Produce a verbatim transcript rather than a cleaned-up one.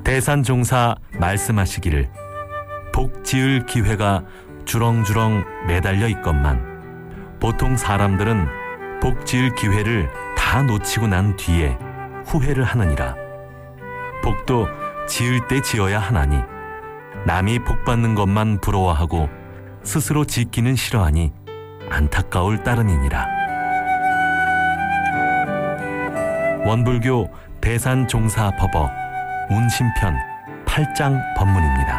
대산종사 말씀하시기를 복 지을 기회가 주렁주렁 매달려 있건만 보통 사람들은 복 지을 기회를 다 놓치고 난 뒤에 후회를 하느니라. 복도 지을 때 지어야 하나니 남이 복 받는 것만 부러워하고 스스로 짓기는 싫어하니 안타까울 따름이니라. 원불교 대산종사법어 운심편 팔 장 법문입니다.